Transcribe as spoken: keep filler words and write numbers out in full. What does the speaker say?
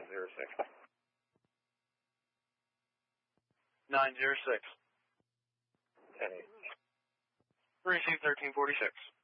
nine zero six. nine zero six. ten eight. Receive thirteen forty-six.